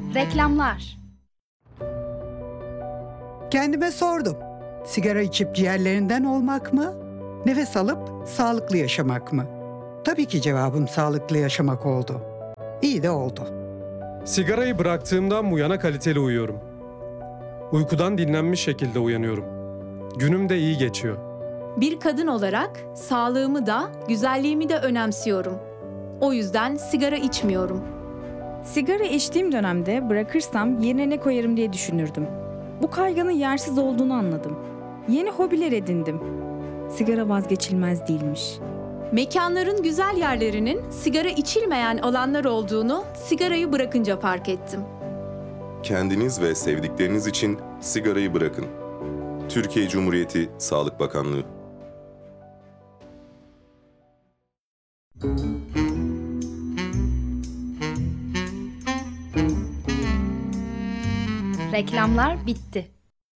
Reklamlar. Kendime sordum. Sigara içip ciğerlerinden olmak mı? Nefes alıp sağlıklı yaşamak mı? Tabii ki cevabım sağlıklı yaşamak oldu. İyi de oldu. Sigarayı bıraktığımdan bu yana kaliteli uyuyorum. Uykudan dinlenmiş şekilde uyanıyorum. Günüm de iyi geçiyor. Bir kadın olarak sağlığımı da, güzelliğimi de önemsiyorum. O yüzden sigara içmiyorum. Sigara içtiğim dönemde bırakırsam yerine ne koyarım diye düşünürdüm. Bu kaygının yersiz olduğunu anladım. Yeni hobiler edindim. Sigara vazgeçilmez değilmiş. Mekanların güzel yerlerinin sigara içilmeyen alanlar olduğunu sigarayı bırakınca fark ettim. Kendiniz ve sevdikleriniz için sigarayı bırakın. Türkiye Cumhuriyeti Sağlık Bakanlığı. Reklamlar bitti.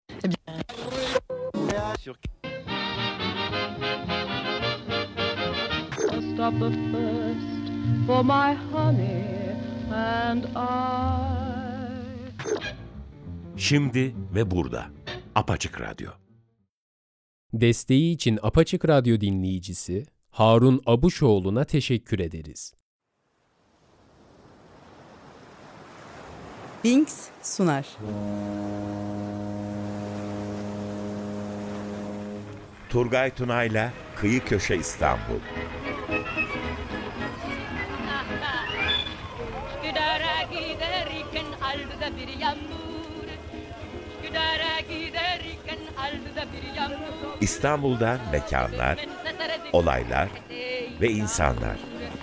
Stop the first for my honey and I. Şimdi ve burada. Apaçık Radyo. Desteği için Apaçık Radyo dinleyicisi Harun Abuşoğlu'na teşekkür ederiz. Binks sunar. Turgay Tunay'la Kıyı Köşe İstanbul. İstanbul'dan mekanlar, olaylar ve insanlar.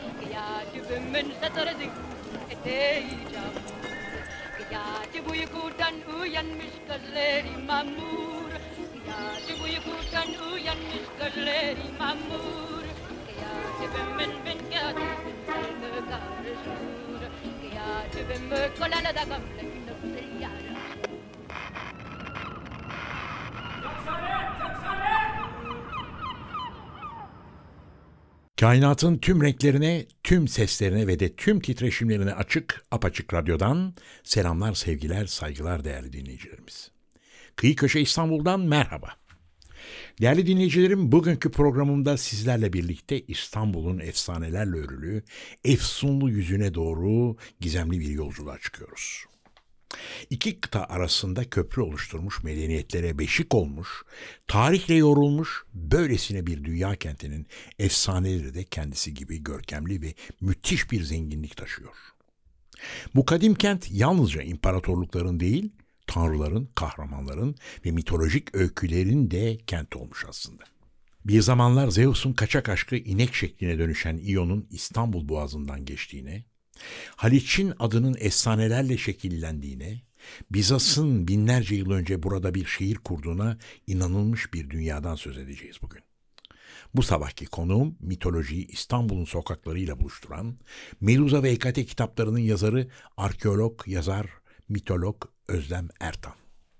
Kainatın tüm renklerine, tüm seslerine ve de tüm titreşimlerine açık Apaçık Radyo'dan selamlar, sevgiler, saygılar değerli dinleyicilerimiz. Kıyı Köşe İstanbul'dan merhaba. Değerli dinleyicilerim, bugünkü programımda sizlerle birlikte İstanbul'un efsanelerle örülü, efsunlu yüzüne doğru gizemli bir yolculuğa çıkıyoruz. İki kıta arasında köprü oluşturmuş, medeniyetlere beşik olmuş, tarihle yorulmuş böylesine bir dünya kentinin efsaneleri de kendisi gibi görkemli ve müthiş bir zenginlik taşıyor. Bu kadim kent yalnızca imparatorlukların değil, tanrıların, kahramanların ve mitolojik öykülerin de kent olmuş aslında. Bir zamanlar Zeus'un kaçak aşkı inek şekline dönüşen İyon'un İstanbul Boğazı'ndan geçtiğine, Haliç'in adının efsanelerle şekillendiğine, Bizans'ın binlerce yıl önce burada bir şehir kurduğuna inanılmış bir dünyadan söz edeceğiz bugün. Bu sabahki konuğum mitolojiyi İstanbul'un sokaklarıyla buluşturan, Medusa ve Hekate kitaplarının yazarı, arkeolog, yazar, mitolog Özlem Ertan.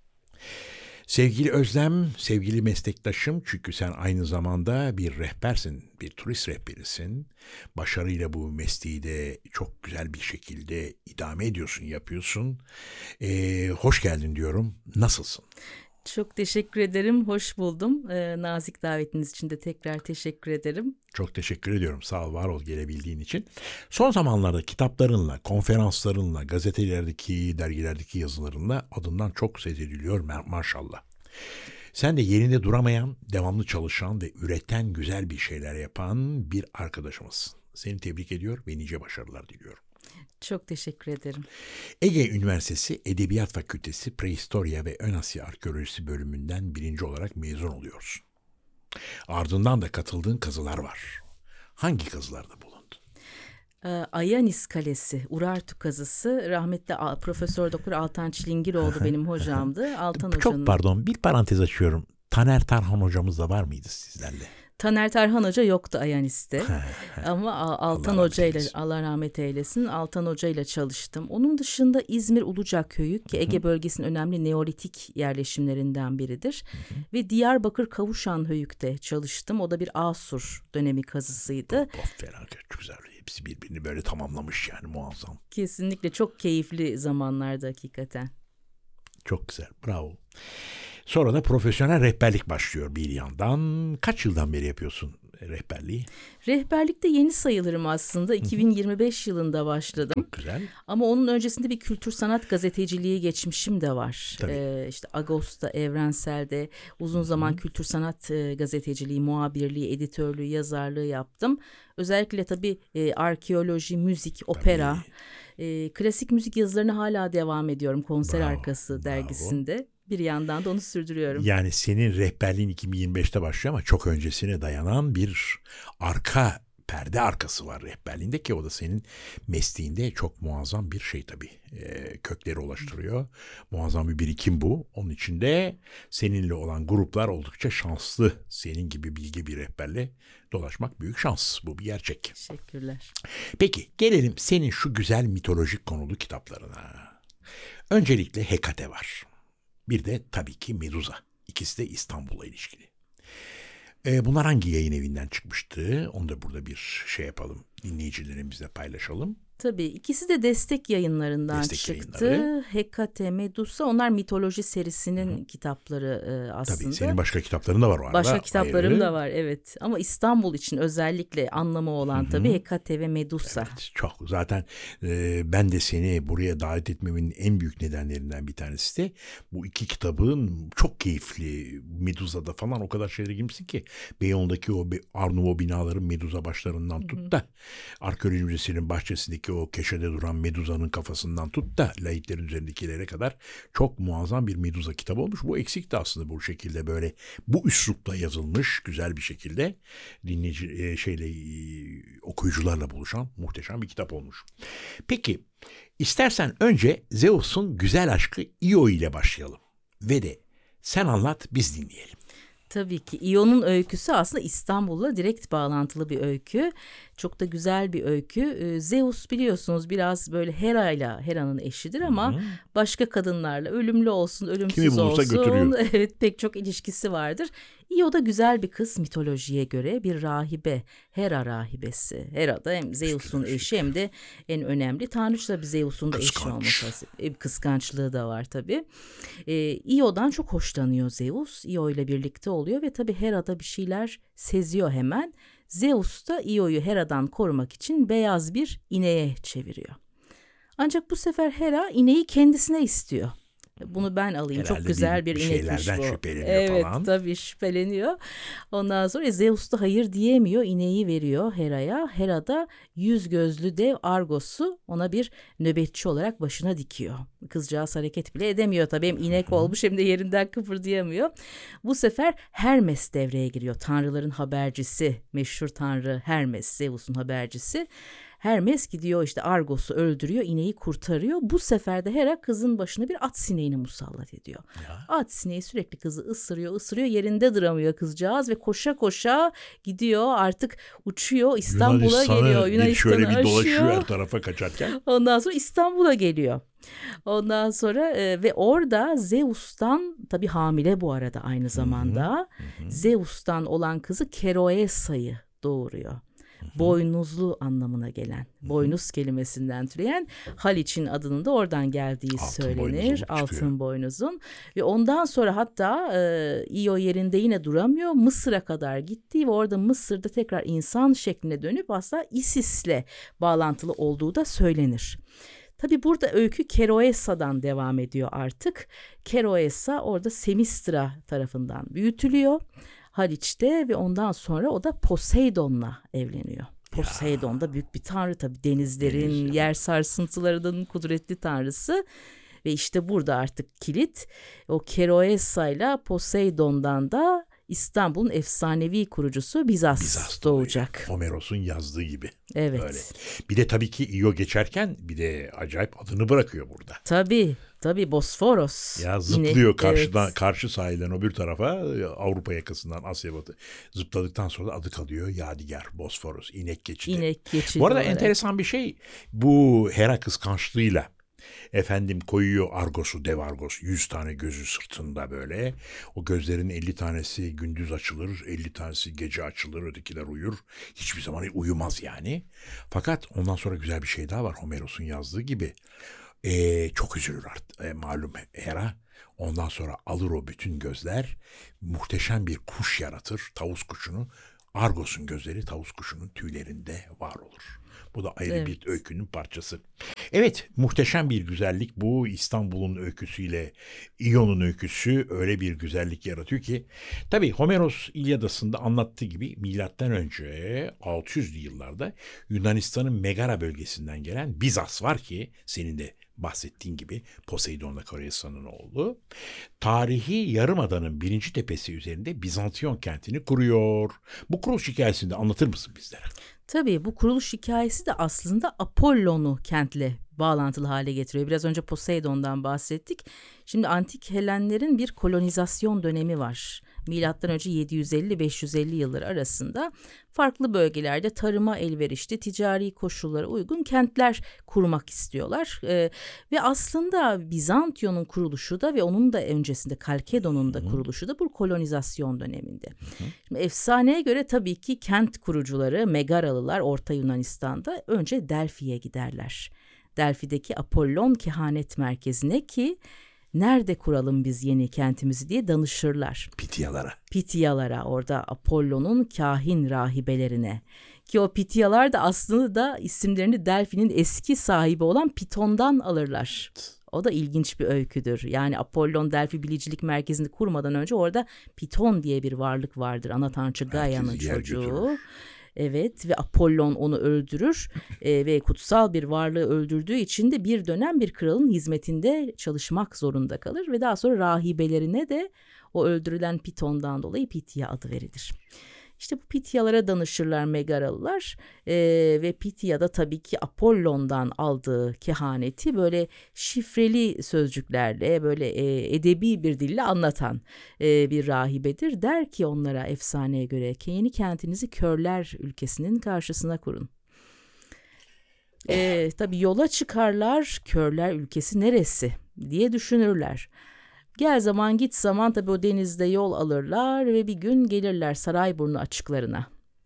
Sevgili Özlem, sevgili meslektaşım, çünkü sen aynı zamanda bir rehbersin, bir turist rehberisin. Başarıyla bu mesleği de çok güzel bir şekilde idame ediyorsun, yapıyorsun. Hoş geldin diyorum. Nasılsın? Çok teşekkür ederim. Hoş buldum. Nazik davetiniz için de tekrar teşekkür ederim. Çok teşekkür ediyorum. Sağ ol, var ol gelebildiğin için. Son zamanlarda kitaplarınla, konferanslarınla, gazetelerdeki, dergilerdeki yazılarınla adından çok söz ediliyor maşallah. Sen de yerinde duramayan, devamlı çalışan ve üreten güzel bir şeyler yapan bir arkadaşımızsın. Seni tebrik ediyor ve nice başarılar diliyorum. Çok teşekkür ederim. Ege Üniversitesi Edebiyat Fakültesi Prehistorya ve Ön Asya Arkeolojisi bölümünden 1. olarak mezun oluyorsun. Ardından da katıldığın kazılar var. Hangi kazılarda bulundun? Ayanis Kalesi, Urartu kazısı, rahmetli Profesör Doktor Altan Çilingiroğlu benim hocamdı. Altan Çok hocanın... pardon, bir parantez açıyorum. Taner Tarhan hocamız da var mıydı sizlerle? Taner Tarhan Hoca yoktu Ayanis'te. Ama Altan Hoca ile, Allah rahmet eylesin, Altan Hoca ile çalıştım. Onun dışında İzmir Ulucaköyük ki Ege bölgesinin önemli Neolitik yerleşimlerinden biridir. Ve Diyarbakır Kavuşanhöyük'te çalıştım. O da bir Asur dönemi kazısıydı. Felaket güzel. Hepsi birbirini böyle tamamlamış yani, muazzam. Kesinlikle çok keyifli zamanlardı hakikaten. Çok güzel, bravo. Sonra da profesyonel rehberlik başlıyor bir yandan. Kaç yıldan beri yapıyorsun rehberliği? Rehberlikte yeni sayılırım aslında. 2025 yılında başladım. Çok güzel. Ama onun öncesinde bir kültür sanat gazeteciliği geçmişim de var. Tabii. İşte Ağustos'ta, Evrensel'de uzun zaman kültür sanat gazeteciliği, muhabirliği, editörlüğü, yazarlığı yaptım. Özellikle tabii arkeoloji, müzik, opera, klasik müzik yazılarına hala devam ediyorum. Konser Arkası dergisinde. Bir yandan da onu sürdürüyorum. Yani senin rehberliğin 2025'te başlıyor ama çok öncesine dayanan bir arka perde arkası var rehberliğinde, ki o da senin mesleğinde çok muazzam bir şey tabii. Kökleri ulaştırıyor. Muazzam bir birikim bu. Onun için de seninle olan gruplar oldukça şanslı. Senin gibi bilgi bir rehberle dolaşmak büyük şans. Bu bir gerçek. Teşekkürler. Peki gelelim senin şu güzel mitolojik konulu kitaplarına. Öncelikle Hekate var. Bir de tabii ki Medusa. İkisi de İstanbul'a ilişkili. Bunlar hangi yayın evinden çıkmıştı? Onu da burada bir şey yapalım. Dinleyicilerimizle paylaşalım. Tabii ikisi de destek yayınlarından çıktı. Yayınları. Hekate, Medusa, onlar mitoloji serisinin kitapları aslında. Tabii senin başka kitapların da var o arada. Başka kitaplarım da var, evet. Ama İstanbul için özellikle anlamı olan tabii Hekate ve Medusa. Evet, çok. Zaten ben de seni buraya davet etmemin en büyük nedenlerinden bir tanesi de bu iki kitabın çok keyifli. Medusa'da falan o kadar şeyler girmişsin ki. Beyoğlu'ndaki o Art Nouveau binaların Medusa başlarından tut da Arkeoloji Müzesi'nin bahçesindeki o köşede duran Medusa'nın kafasından tut da lahitlerin üzerindekilere kadar çok muazzam bir Medusa kitabı olmuş. Bu eksikti aslında, bu şekilde böyle bu üslupla yazılmış güzel bir şekilde dinleyici okuyucularla buluşan muhteşem bir kitap olmuş. Peki istersen önce Zeus'un güzel aşkı Io ile başlayalım ve de sen anlat, biz dinleyelim. Tabii ki Io'nun öyküsü aslında İstanbul'la direkt bağlantılı bir öykü. Çok da güzel bir öykü. Zeus biliyorsunuz biraz böyle Hera'nın eşidir ama başka kadınlarla ölümlü olsun, ölümsüz olsun. Götürüyor. Evet, pek çok ilişkisi vardır. Io da güzel bir kız, mitolojiye göre bir rahibe, Hera rahibesi. Hera da hem Zeus'un eşi hem de en önemli tanrıçla bir Zeus'un da eşi olması. Kıskançlığı da var tabii. Io'dan çok hoşlanıyor Zeus. Io ile birlikte oluyor ve tabii Hera da bir şeyler seziyor hemen. Zeus da Io'yu Hera'dan korumak için beyaz bir ineğe çeviriyor. Ancak bu sefer Hera ineği kendisine istiyor. Bunu ben alayım. Herhalde çok güzel bir inekmiş bu. Şüpheleniyor falan. Evet, tabii şüpheleniyor. Ondan sonra Zeus da hayır diyemiyor. İneği veriyor Hera'ya. Hera da yüz gözlü dev Argos'u ona bir nöbetçi olarak başına dikiyor. Kızcağız hareket bile edemiyor tabii. Hem inek olmuş hem de yerinden kıpırdayamıyor. Bu sefer Hermes devreye giriyor. Tanrıların habercisi, meşhur tanrı Hermes, Zeus'un habercisi. Hermes gidiyor işte Argos'u öldürüyor, ineği kurtarıyor. Bu sefer de Hera kızın başına bir at sineğini musallat ediyor. At sineği sürekli kızı ısırıyor, yerinde duramıyor kızcağız ve koşa koşa gidiyor, artık uçuyor, İstanbul'a geliyor. Yunanistan'ı şöyle bir dolaşıyor aşıyor. her tarafa kaçarken. Ondan sonra İstanbul'a geliyor. Ondan sonra ve orada Zeus'tan, tabii hamile bu arada aynı zamanda, Zeus'tan olan kızı Keroesa'yı doğuruyor. Boynuzlu anlamına gelen, boynuz kelimesinden türeyen Haliç'in adının da oradan geldiği söylenir. Altın boynuzun. Ve ondan sonra hatta Io yerinde yine duramıyor. Mısır'a kadar gitti ve orada Mısır'da tekrar insan şekline dönüp aslında Isis'le bağlantılı olduğu da söylenir. Tabii burada öykü Keroesa'dan devam ediyor artık. Keroesa orada Semistra tarafından büyütülüyor Haliç'te ve ondan sonra o da Poseidon'la evleniyor. Poseidon da büyük bir tanrı tabii, denizlerin, yer sarsıntılarının kudretli tanrısı. Ve işte burada artık kilit, o Keroesa'yla Poseidon'dan da İstanbul'un efsanevi kurucusu Bizas doğacak. Homeros'un yazdığı gibi. Evet. Öyle. Bir de tabii ki Io geçerken bir de acayip adını bırakıyor burada. Tabii Bosforos. Ya zıplıyor karşıdan, karşı sahilden öbür tarafa, Avrupa yakasından Asya batı. Zıpladıktan sonra da adı kalıyor Yadigar, Bosforos, inek geçidi. İnek geçidi. Bu arada enteresan bir şey, bu Hera kıskançlığıyla Efendim koyuyor Argos'u, dev Argos, 100 tane gözü sırtında böyle. O gözlerin 50 tanesi gündüz açılır, 50 tanesi gece açılır, ötekiler uyur. Hiçbir zaman uyumaz yani. Fakat ondan sonra güzel bir şey daha var Homeros'un yazdığı gibi. Çok üzülür malum Hera. Ondan sonra alır o bütün gözler, muhteşem bir kuş yaratır, tavus kuşunu. Argos'un gözleri tavus kuşunun tüylerinde var olur. Bu da ayrı bir öykünün parçası. Evet, muhteşem bir güzellik bu. İstanbul'un öyküsüyle İyon'un öyküsü öyle bir güzellik yaratıyor ki. Tabii Homeros İlyadası'nda anlattığı gibi milattan önce 600'lü yıllarda Yunanistan'ın Megara bölgesinden gelen Bizas var ki senin de bahsettiğin gibi Poseidon'la Koreisa'nın oğlu. Tarihi Yarımada'nın birinci tepesi üzerinde Bizantiyon kentini kuruyor. Bu kuruluş hikayesini de anlatır mısın bizlere? Tabii bu kuruluş hikayesi de aslında Apollon'u kentle bağlantılı hale getiriyor. Biraz önce Poseidon'dan bahsettik. Şimdi antik Helenlerin bir kolonizasyon dönemi var. Milattan önce 750-550 yılları arasında farklı bölgelerde tarıma elverişli, ticari koşullara uygun kentler kurmak istiyorlar. Ve aslında Bizantiyon'un kuruluşu da ve onun da öncesinde Kalkedon'un da kuruluşu da bu kolonizasyon döneminde. Şimdi efsaneye göre tabii ki kent kurucuları Megaralılar Orta Yunanistan'da önce Delfi'ye giderler. Delfi'deki Apollon kehanet merkezine ki nerede kuralım biz yeni kentimizi diye danışırlar. Pityalara orada Apollon'un kahin rahibelerine. Ki o Pityalar da aslında da isimlerini Delfi'nin eski sahibi olan Piton'dan alırlar. O da ilginç bir öyküdür. Yani Apollon Delfi Bilicilik Merkezi'ni kurmadan önce orada Piton diye bir varlık vardır. Ana tanrıçı Gaia'nın çocuğu. Evet ve Apollon onu öldürür ve kutsal bir varlığı öldürdüğü için de bir dönem bir kralın hizmetinde çalışmak zorunda kalır ve daha sonra rahibelerine de o öldürülen Piton'dan dolayı Pitya adı verilir. İşte bu Pityalara danışırlar Megaralılar ve Pitya da tabii ki Apollon'dan aldığı kehaneti böyle şifreli sözcüklerle böyle edebi bir dille anlatan bir rahibedir. Der ki onlara efsaneye göre yeni kentinizi Körler ülkesinin karşısına kurun. Tabii yola çıkarlar, Körler ülkesi neresi diye düşünürler. Gel zaman git zaman tabii o denizde yol alırlar ve bir gün gelirler Sarayburnu açıklarına.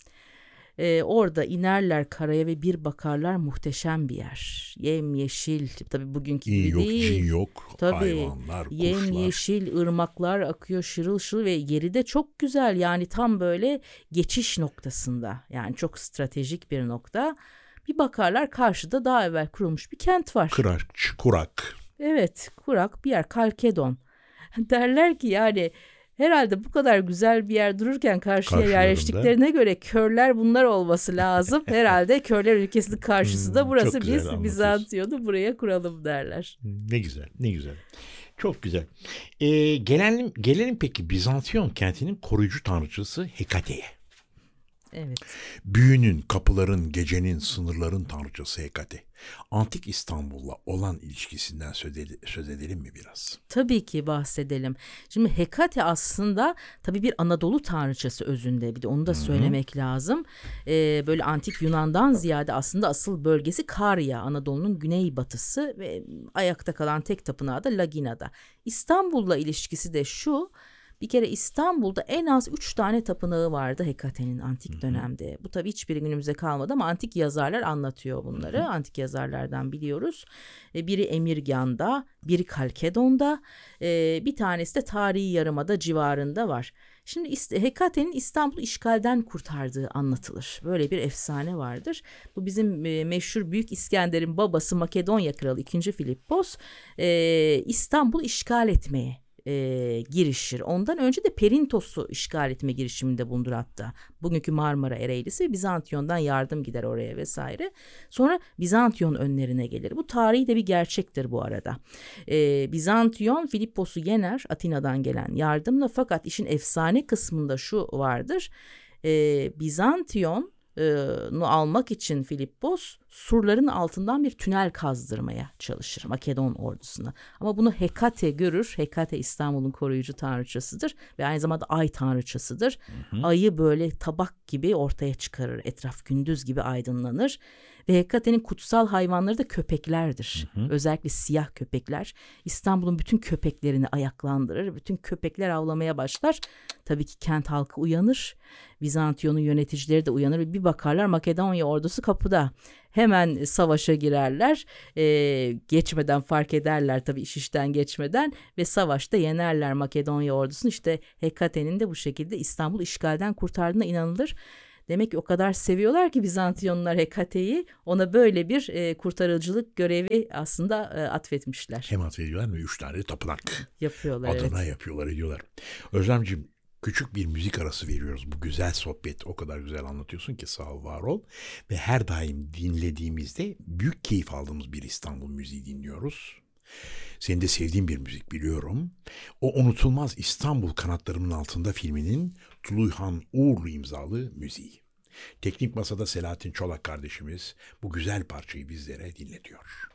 Orada inerler karaya ve bir bakarlar muhteşem bir yer. Yemyeşil tabii bugünkü gibi değil. Cin yok, tabii, hayvanlar, kuşlar. Yemyeşil ırmaklar akıyor şırıl şırıl ve yeri de çok güzel. Yani tam böyle geçiş noktasında yani çok stratejik bir nokta. Bir bakarlar karşıda daha evvel kurulmuş bir kent var. Kurak. Evet kurak bir yer Kalkedon. Derler ki yani herhalde bu kadar güzel bir yer dururken karşıya yerleştiklerine göre Körler bunlar olması lazım. Herhalde Körler ülkesinin karşısı da burası biz Bizantiyon'u buraya kuralım derler. Ne güzel. Çok güzel. Gelelim peki Bizantiyon kentinin koruyucu tanrıçısı Hekate'ye. Evet. Büyünün, kapıların, gecenin, sınırların tanrıçası Hekate. Antik İstanbul'la olan ilişkisinden söz edelim mi biraz? Tabii ki bahsedelim. Şimdi Hekate aslında tabii bir Anadolu tanrıçası özünde. Bir de onu da söylemek lazım. Böyle antik Yunan'dan ziyade aslında asıl bölgesi Karya, Anadolu'nun güneybatısı ve ayakta kalan tek tapınağı da Lagina'da. İstanbul'la ilişkisi de şu. Bir kere İstanbul'da en az 3 tane tapınağı vardı Hekate'nin antik dönemde. Bu tabii hiçbiri günümüze kalmadı ama antik yazarlar anlatıyor bunları. Antik yazarlardan biliyoruz. Biri Emirgan'da, biri Kalkedon'da, bir tanesi de Tarihi Yarımada civarında var. Şimdi Hekate'nin İstanbul'u işgalden kurtardığı anlatılır. Böyle bir efsane vardır. Bu bizim meşhur Büyük İskender'in babası Makedonya Kralı 2. Filippos İstanbul'u işgal etmeye girişir. Ondan önce de Perintos'u işgal etme girişiminde bulunur hatta. Bugünkü Marmara Ereğlisi Bizantiyon'dan yardım gider oraya vesaire. Sonra Bizantiyon önlerine gelir. Bu tarihi de bir gerçektir bu arada. Bizantiyon Filippos'u yener Atina'dan gelen yardımla fakat işin efsane kısmında şu vardır. Bizantiyon almak için Filippos surların altından bir tünel kazdırmaya çalışır Makedon ordusuna. Ama bunu Hekate görür. Hekate İstanbul'un koruyucu tanrıçasıdır ve aynı zamanda ay tanrıçasıdır. Ayı böyle tabak gibi ortaya çıkarır. Etraf gündüz gibi aydınlanır Ve Hekate'nin kutsal hayvanları da köpeklerdir. Özellikle siyah köpekler. İstanbul'un bütün köpeklerini ayaklandırır. Bütün köpekler avlamaya başlar. Tabii ki kent halkı uyanır. Bizantiyon'un yöneticileri de uyanır ve bir bakarlar Makedonya ordusu kapıda. Hemen savaşa girerler. Geçmeden fark ederler tabii, iş işten geçmeden, ve savaşta yenerler Makedonya ordusunu. İşte Hekate'nin de bu şekilde İstanbul'u işgalden kurtardığına inanılır. Demek ki o kadar seviyorlar ki Bizantiyonlar Hekate'yi, ona böyle bir kurtarıcılık görevi aslında atfetmişler. Hem atfediyorlar ve 3 tane de tapınak Yapıyorlar, adına evet. yapıyorlar, ediyorlar. Özlemciğim, küçük bir müzik arası veriyoruz. Bu güzel sohbet, o kadar güzel anlatıyorsun ki, sağ ol, var ol. Ve her daim dinlediğimizde büyük keyif aldığımız bir İstanbul müziği dinliyoruz. Senin de sevdiğin bir müzik biliyorum. O unutulmaz İstanbul Kanatlarımın Altında filminin Tuluyhan Uğurlu imzalı müziği. Teknik Masada Selahattin Çolak kardeşimiz bu güzel parçayı bizlere dinletiyor.